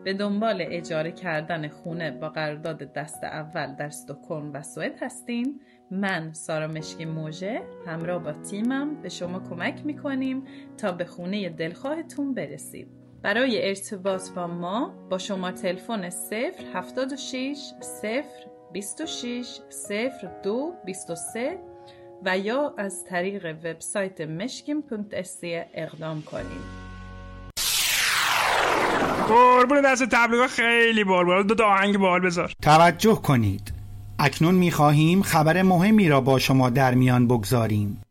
به دنبال اجاره کردن خونه با قرارداد دست اول در استکهلم و سوئد هستین، من سارا مشکی موژه همراه با تیمم به شما کمک میکنیم تا به خونه دلخواهتون برسید. برای ارتباط با ما با شما تلفن 076 026 02 23 و یا از طریق وبسایت meshkim.se اقدام کنید. قربون دست تبلیغ خیلی بار دو آهنگ باحال بذار. توجه کنید، اکنون می‌خواهیم خبر مهمی را با شما در میان بگذاریم.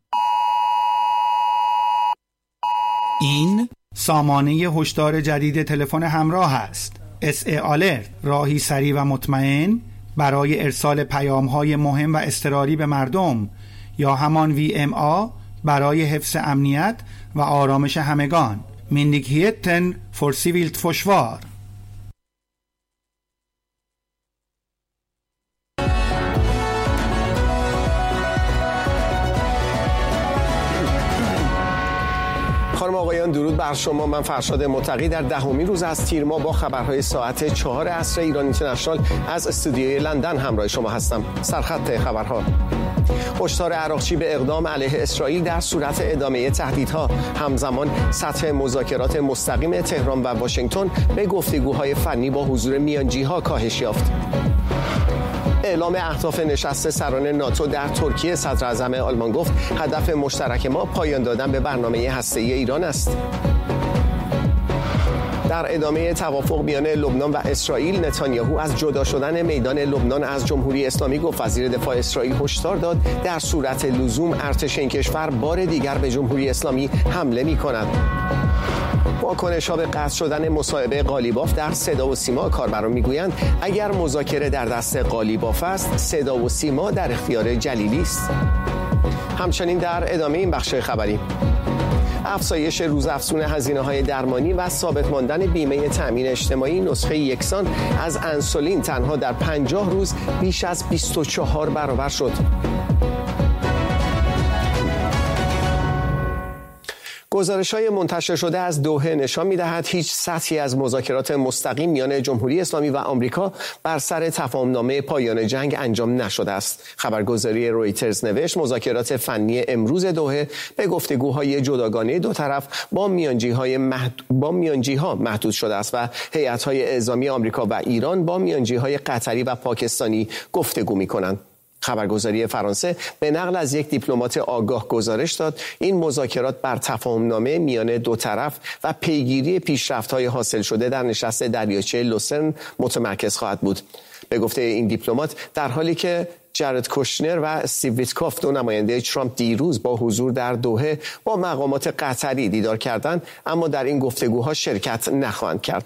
این سامانه هشدار جدید تلفن همراه است. SA Alert، راهی سریع و مطمئن برای ارسال پیام‌های مهم و اضطراری به مردم، یا همان VMA برای حفظ امنیت و آرامش همگان. Myndigheten för civilt försvar. خانم آقایان درود بر شما. من فرشاد متقی در 10مین روز از تیر ماه با خبرهای ساعت 4 عصر ایران اینترنشنال از استودیوی لندن همراه شما هستم. سرخط خبرها: هشدار عراقچی به اقدام علیه اسرائیل در صورت ادامه تهدیدها. همزمان سطح مذاکرات مستقیم تهران و واشنگتن به گفتگوهای فنی با حضور میانجی‌ها کاهش یافت. اعلام اهداف نشست سران ناتو در ترکیه. صدراعظم آلمان گفت هدف مشترک ما پایان دادن به برنامه هسته‌ای ایران است. در ادامه توافق میان لبنان و اسرائیل، نتانیاهو از جدا شدن میدان لبنان از جمهوری اسلامی گفت. وزیر دفاع اسرائیل هشدار داد در صورت لزوم ارتش این کشور بار دیگر به جمهوری اسلامی حمله می‌کند. واکنش‌ها به قطع شدن مصاحبه قالیباف در صدا و سیما. کاربران میگویند اگر مذاکره در دست قالیباف است، صدا و سیما در اختیار جلیلی است. همچنین در ادامه این بخش خبری، افزایش روزافزون هزینه‌های درمانی و ثابت ماندن بیمه تأمین اجتماعی. نسخه یکسان از انسولین تنها در 50 روز بیش از 24 برابر شد. گزارش‌های منتشر شده از دوحه نشان می‌دهد هیچ سطحی از مذاکرات مستقیم میان جمهوری اسلامی و آمریکا بر سر تفاهمنامه پایان جنگ انجام نشده است. خبرگزاری رویترز نوشت مذاکرات فنی امروز دوحه به گفتگوهای جداگانه دو طرف با میانجی‌ها محدود شده است و هیئت‌های اعزامی آمریکا و ایران با میانجی‌های قطری و پاکستانی گفتگو می‌کنند. خبرگزاری فرانسه به نقل از یک دیپلمات آگاه گزارش داد این مذاکرات بر تفاهمنامه میان دو طرف و پیگیری پیشرفت‌های حاصل شده در نشست دریاچه لوسرن متمرکز خواهد بود. به گفته این دیپلمات، در حالی که جارد کوشنر و استیو ویتکوف، دو نماینده ترامپ، دیروز با حضور در دوحه با مقامات قطری دیدار کردند، اما در این گفتگوها شرکت نخواهند کرد.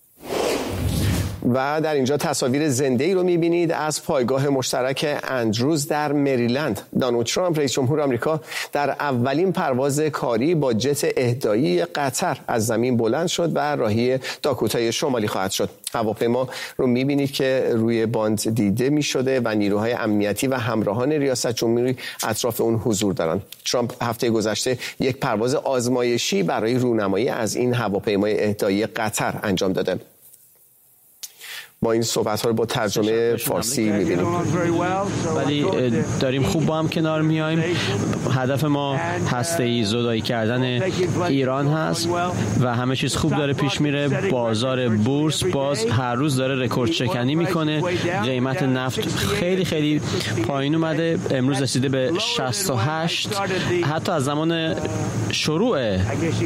و در اینجا تصاویر زنده‌ای رو می‌بینید از پایگاه مشترک اندروز در مریلند. دونالد ترامپ رئیس جمهور آمریکا در اولین پرواز کاری با جت اهدایی قطر از زمین بلند شد و راهی داکوتای شمالی خواهد شد. هواپیما رو می‌بینید که روی باند دیده می‌شده و نیروهای امنیتی و همراهان ریاست جمهوری اطراف اون حضور دارند. ترامپ هفته گذشته یک پرواز آزمایشی برای رونمایی از این هواپیمای اهدایی قطر انجام داده. ما این صحبت‌ها رو با ترجمه فارسی می‌بینیم. ولی داریم خوب با هم کنار میایم. هدف ما هسته‌ای زدایی کردن ایران هست و همه چیز خوب داره پیش میره. بازار بورس باز هر روز داره رکورد شکنی میکنه. قیمت نفت خیلی خیلی پایین اومده، امروز رسیده به 68. حتی از زمان شروع،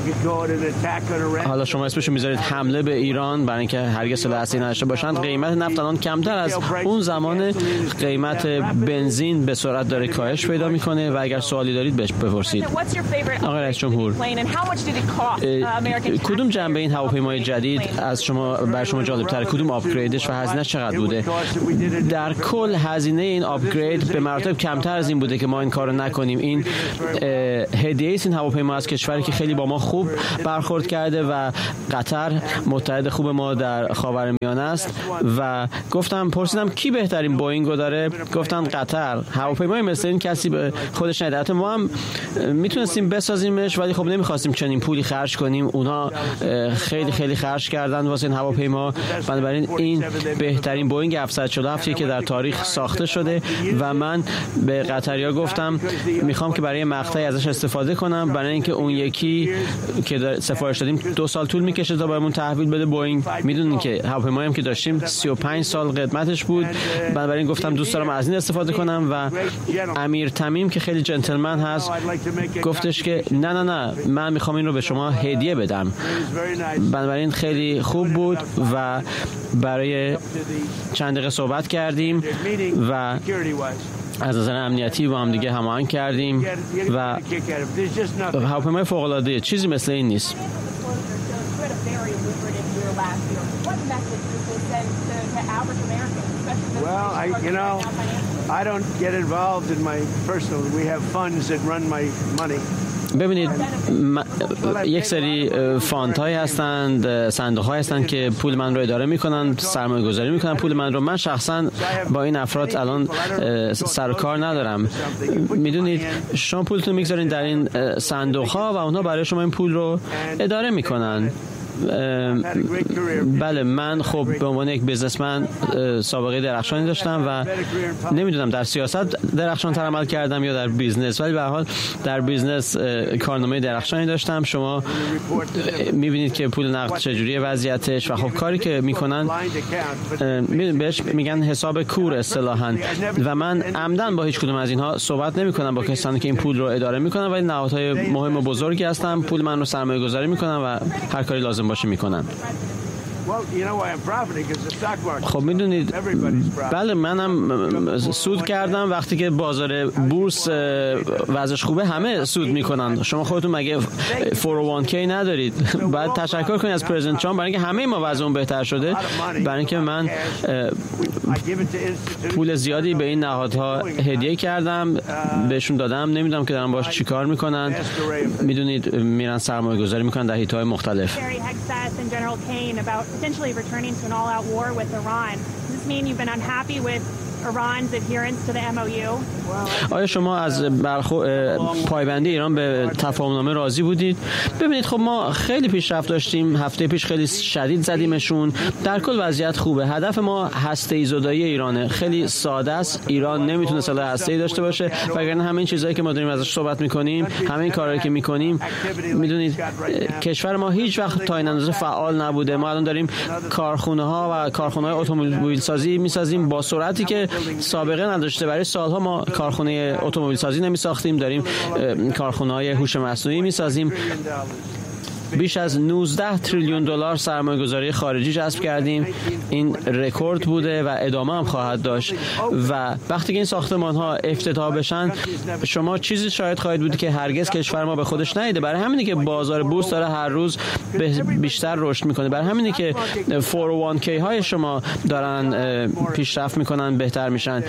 حالا شما اسمشو میذارید حمله به ایران برای اینکه هرگز سلاح اصلی نداشته باشند، قیمت نفت الان کمتر از اون زمان. قیمت بنزین به سرعت داره کاهش پیدا میکنه و اگر سوالی دارید بهش بپرسید. آقای رئیس جمهور، کدوم جنبه این هواپیمای جدید از شما بر شما جالب تر؟ کدوم آپگریدش و هزینه چقدر بوده؟ در کل هزینه این آپگرید به مراتب کمتر از این بوده که ما این کارو نکنیم. این هدیه است. این هواپیما از کشوری که خیلی با ما خوب برخورد کرده و قطر متحد خوب ما در خاورمیانه است و پرسیدم کی بهترین بوئینگو داره؟ گفتن قطر. هواپیمای مثل این کسی به خودش نداره. ما هم میتونستیم بسازیمش ولی خب نمیخواستیم چنین پولی خرج کنیم. اونا خیلی خیلی خرج کردن واسه این هواپیما. بنابراین این بهترین بوئینگ 747 که در تاریخ ساخته شده و من به قطریا گفتم میخوام که برای مقطعی ازش استفاده کنم، برای اینکه اون یکی که سفارش دادیم 2 سال طول میکشه تا بهمون تحویل بده بوئینگ. میدونین که هواپیمایی هم که داشتیم 35 سال قدمتش بود. بنابراین گفتم دوست دارم از این استفاده کنم و امیر تمیم که خیلی جنتلمن هست گفتش که نه من میخوام این رو به شما هدیه بدم. بنابراین خیلی خوب بود و برای چند دقیقه صحبت کردیم و از نظر امنیتی با هم دیگه هماهنگ کردیم و هواپیمای فوق‌العاده، چیزی مثل این نیست. Well, I don't get involved in my personal. We have funds that run my money. ببینید یک سری فاند های هستند، صندوق های هستند که پول من رو اداره میکنن، سرمایه گذاری میکنن پول من رو. من شخصا با این افراد الان سر و کار ندارم. میدونید شما پولتون میگذارین در این صندوق ها و اونها برای شما این پول رو اداره میکنن. بله من خب به عنوان یک بیزنسمن سابقه درخشانی داشتم و نمیدونم در سیاست درخشان تر عمل کردم یا در بیزنس، ولی به هر حال در بیزنس کارنامه درخشانی داشتم. شما میبینید که پول نقد چجوریه وضعیتش و خب کاری که میکنن بهش میگن حساب کور اصطلاحاً و من عمدن با هیچ کدوم از اینها صحبت نمیکنم با کسانی که این پول رو اداره میکنن، ولی نهادهای مهم و بزرگی هستن، پول من رو سرمایه گذاری میکنن و هر کاری لازم باشه میکنن. خب میدونید بله منم سود کردم. وقتی که بازار بورس وضعش خوبه همه سود میکنن. شما خودتون مگه 401k ندارید؟ باید تشکر کنید از پرزیدنت ترامپ برای اینکه همه ما وضعمون بهتر شده. برای اینکه من پول زیادی به این نهادها هدیه کردم، بهشون دادم، نمیدونم که دارن باش چیکار میکنن. میدونید میرن سرمایه گذاری میکنن در حیطه‌های مختلف. Potentially returning to an all-out war with Iran. Does this mean you've been unhappy with Iran's adherence to the MOU? آیا شما از پایبندی ایران به تفاهمنامه راضی بودید؟ ببینید خب ما خیلی پیشرفت داشتیم. هفته پیش خیلی شدید زدیمشون. در کل وضعیت خوبه. هدف ما هسته‌ای زدایی ایرانه. خیلی ساده است. ایران نمیتونه سلاح هسته‌ای داشته باشه، وگرنه همین چیزایی که ما داریم ازش صحبت میکنیم، همین کارهایی که میکنیم، میدونید کشور ما هیچ وقت تا این اندازه فعال نبوده. ما الان داریم کارخونه‌ها و کارخونه‌های اتومبیل سازی میسازیم با سرعتی که سابقه نداشته. برای سالها ما کارخونه اتومبیل سازی نمی ساختیم، داریم کارخونه‌های هوش مصنوعی می سازیم. بیش از 19 تریلیون دلار سرمایه گذاری خارجی جذب کردیم. این رکورد بوده و ادامه هم خواهد داشت و وقتی که این ساختمان ها افتتاح بشن شما چیزی شاید خواهید بود که هرگز کشور ما به خودش ندیده. برای همینه که بازار بورس داره هر روز بیشتر رشد میکنه. برای همینه که 401k های شما دارن پیشرفت میکنن، بهتر میشن.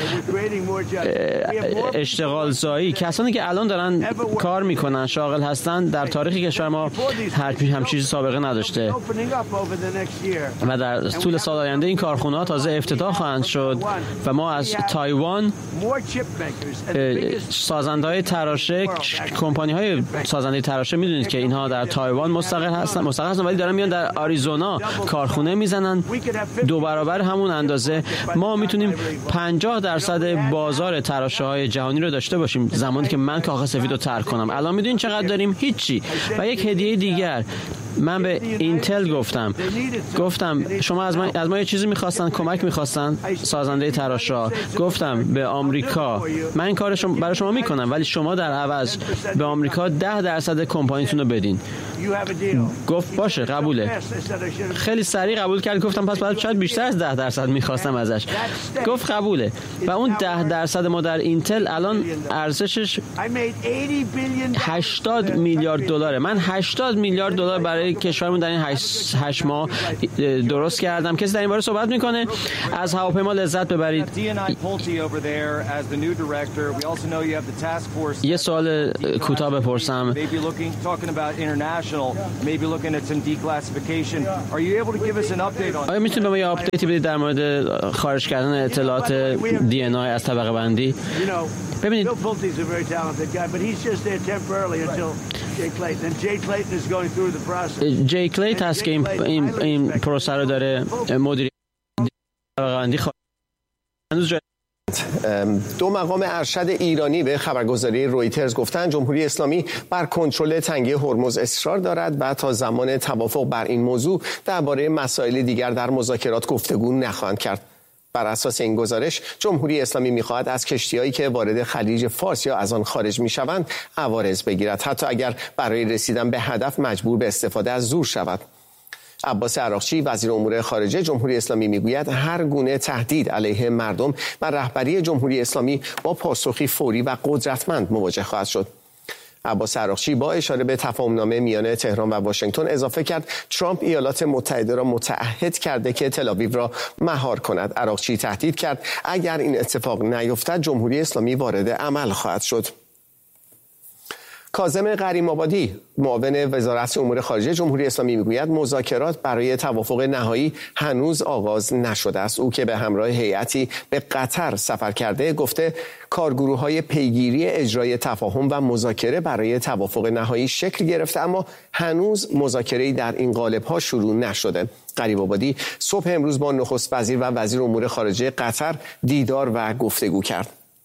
اشتغال زایی، کسانی که الان دارن کار میکنن، شاغل هستن، در تاریخ کشور ما هم چیزی سابقه نداشته و در طول سال آینده این کارخونه‌ها تازه افتتاح خواهند شد و ما از تایوان سازنده‌های تراشه، کمپانی‌های سازنده تراشه، میدونید که اینها در تایوان مستقل هستن ولی دارن میان در آریزونا کارخونه میزنن 2 برابر همون اندازه. ما میتونیم 50% بازار تراشه‌های جهانی رو داشته باشیم زمانی که من کاغذ سفید رو ترک کنم. الان میدونید چقدر داریم؟ هیچی. و یک هدیه دیگر من به اینتل گفتم شما از ما یه چیزی می‌خواستن، کمک می‌خواستن، سازنده تراشه‌ها. گفتم به آمریکا من این کارو برای شما میکنم ولی شما در عوض به آمریکا 10% کمپانیتون رو بدین. گفت باشه قبوله. خیلی سریع قبول کرد. گفتم پس بعد شاید بیشتر از 10% می‌خواستم ازش. گفت قبوله. و اون 10% ما در اینتل الان ارزشش 80 میلیارد دلاره. من 80 میلیارد دلار برای برای کشورمون در این 8 ماه درست کردم. کسی در این باره صحبت میکنه؟ از هواپیما لذت ببرید. یه سوال کوتاه بپرسم. آیا میتونید به ما یه آپدیتی بدید در مورد خارج کردن اطلاعات دی ان آی از طبقه بندی؟ ببینید جی کلیت هست که این پروسه رو داره مدیریت طبقه بندی. دو مقام ارشد ایرانی به خبرگزاری رویترز گفتند جمهوری اسلامی بر کنترل تنگه هرمز اصرار دارد و تا زمان توافق بر این موضوع درباره مسائل دیگر در مذاکرات گفتگو نخواهند کرد. بر اساس این گزارش جمهوری اسلامی می‌خواهد از کشتی‌هایی که وارد خلیج فارس یا از آن خارج می‌شوند عوارض بگیرد، حتی اگر برای رسیدن به هدف مجبور به استفاده از زور شود. عباس عراقچی وزیر امور خارجه جمهوری اسلامی میگوید هر گونه تهدید علیه مردم و رهبری جمهوری اسلامی با پاسخی فوری و قدرتمند مواجه خواهد شد. عباس عراقچی با اشاره به تفاهمنامه میان تهران و واشنگتن اضافه کرد ترامپ ایالات متحده را متعهد کرده که تل‌آویو را مهار کند. عراقچی تهدید کرد اگر این اتفاق نیفتد جمهوری اسلامی وارد عمل خواهد شد. کاظم غریم‌آبادی معاون وزارت امور خارجه جمهوری اسلامی میگوید مذاکرات برای توافق نهایی هنوز آغاز نشده است. او که به همراه هیئتی به قطر سفر کرده گفته کارگروه‌های پیگیری اجرای تفاهم و مذاکره برای توافق نهایی شکل گرفته اما هنوز مذاکره‌ای در این قالب‌ها شروع نشده. غریم‌آبادی صبح امروز با نخست وزیر و وزیر امور خارجه قطر دیدار و گفتگو کرد.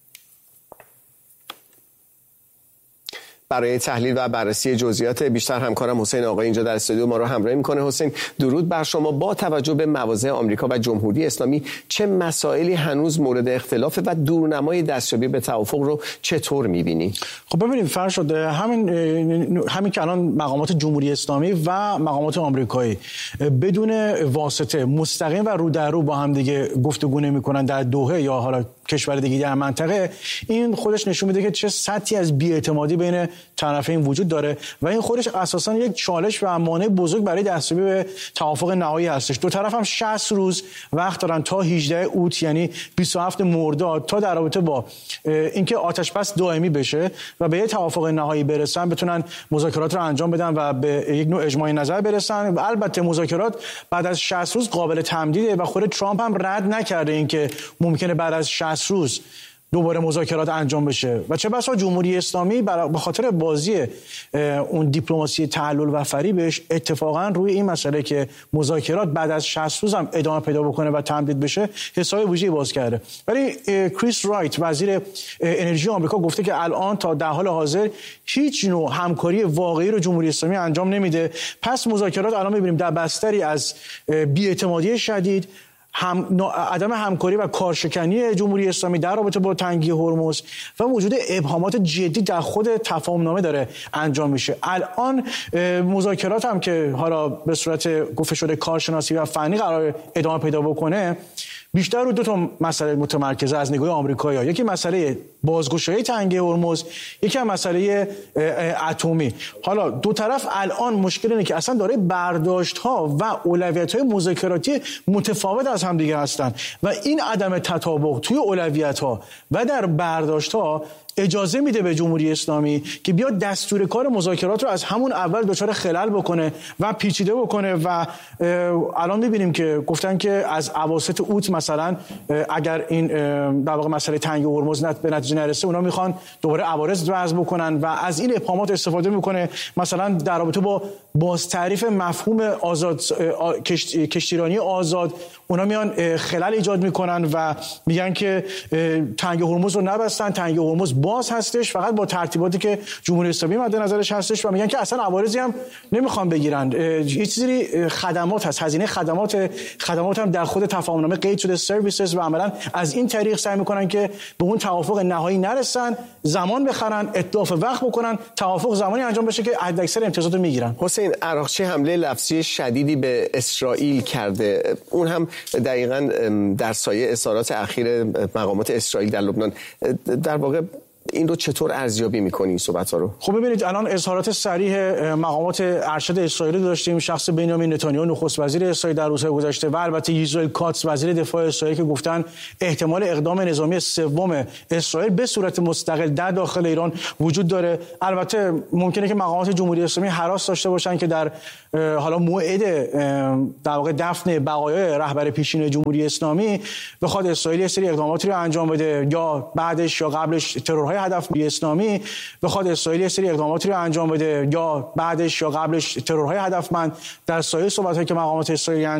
برای تحلیل و بررسی جزئیات بیشتر همکارم حسین آقای اینجا در استودیو ما رو همراهی میکنه. حسین درود بر شما. با توجه به مواضع آمریکا و جمهوری اسلامی چه مسائلی هنوز مورد اختلافه و دورنمای دستیابی به توافق رو چطور میبینی؟ خب ببینید فرشاد، همین که الان مقامات جمهوری اسلامی و مقامات آمریکایی بدون واسطه مستقیم و رو در رو با هم دیگه گفتگو نمیکنن در دوحه یا حالا کشور دیگه در منطقه، این خودش نشون میده که چه سطحی از بی‌اعتمادی بین طرفین وجود داره و این خودش اساساً یک چالش و مانع بزرگ برای دستیابی به توافق نهایی هستش. دو طرف هم 60 روز وقت دارن تا 18 اوت یعنی 27 مرداد تا در رابطه با اینکه آتش بس دائمی بشه و به یک توافق نهایی برسن، بتونن مذاکرات رو انجام بدن و به یک نوع اجماع نظر برسن. و البته مذاکرات بعد از 60 روز قابل تمدیده و خود ترامپ هم رد نکرده اینکه ممکنه بعد از 60 روز دوباره مذاکرات انجام بشه و چه بسا جمهوری اسلامی به خاطر بازی اون دیپلماسی تعلل و فریبش اتفاقا روی این مسئله که مذاکرات بعد از 60 روز هم ادامه پیدا بکنه و تمدید بشه حساب ویژه‌ای باز کرده. ولی کریس رایت وزیر انرژی آمریکا گفته که الان تا در حال حاضر هیچ نوع همکاری واقعی رو جمهوری اسلامی انجام نمیده. پس مذاکرات الان می‌بینیم در بستری از بی‌اعتمادی شدید، عدم همکاری و کارشکنی جمهوری اسلامی در رابطه با تنگی هرمز و وجود ابهامات جدی در خود تفاهمنامه داره انجام میشه. الان مذاکرات هم که حالا به صورت گفته شده کارشناسی و فنی قرار ادامه پیدا بکنه بیشتر رو دو تا مسئله متمرکزه از نگاه آمریکایی‌ها. یکی مسئله بازگشایی تنگه هرمز، یکی هم مسئله اتمی. حالا دو طرف الان مشکل اینه که اصلا داره برداشت‌ها و اولویت‌های مذاکراتی متفاوت از هم دیگه هستن و این عدم تطابق توی اولویت‌ها و در برداشت‌ها اجازه میده به جمهوری اسلامی که بیاد دستور کار مذاکرات رو از همون اول دچار خلل بکنه و پیچیده بکنه و الان می‌بینیم که گفتن که از اواسط اوت مثلا اگر این در واقع مسئله تنگی هرمز به نتیجه نرسه اونا میخوان دوباره عوارض وضع بکنن و از این ابهامات استفاده میکنه. مثلا در رابطه با باز تعریف مفهوم آزاد کشتیرانی آزاد اونا میان خلل ایجاد میکنن و میگن که تنگی هرمز رو نبستن، تنگی هرمز باز هستش فقط با ترتیباتی که جمهوری اسلامی مد نظرش هستش و میگن که اصلا عوارضی هم نمیخوان بگیرن. یه چیزی خدمات هست، هزینه خدمات هم در خود تفاهمنامه قید شده سرویسز و عملا از این طریق سعی میکنن که به اون توافق نهایی نرسن، زمان بخرن، اتلاف وقت بکنن، توافق زمانی انجام بشه که حداکثر امتیازات رو میگیرن. حسین عراقچی حمله لفظی شدیدی به اسرائیل کرده، اون هم دقیقاً در سایه اظهارات اخیر مقامات اسرائیل در لبنان. در واقع این رو چطور ارزیابی می‌کنی این صحبت‌ها رو؟ خب ببینید الان اظهارات صریح مقامات ارشد اسرائیل داشتیم، شخص بنیامین نتانیاهو نخست وزیر اسرائیل در روزهای گذشته و البته ایزرائیل کاتس وزیر دفاع اسرائیل که گفتن احتمال اقدام نظامی سوم اسرائیل به صورت مستقل در داخل ایران وجود داره. البته ممکنه که مقامات جمهوری اسلامی هراس داشته باشن که در حالا موعد در واقع دفن بقایای رهبر پیشین جمهوری اسلامی بخواد اسرائیل یه سری اقداماتی رو انجام بده، یا بعدش یا قبلش ترورهای هدفمند اسلامی بخواد اسرائیل یه سری اقداماتی رو انجام بده، یا بعدش یا قبلش ترورهای هدفمند. در سایر صحبت‌هایی که مقامات اسرائیلی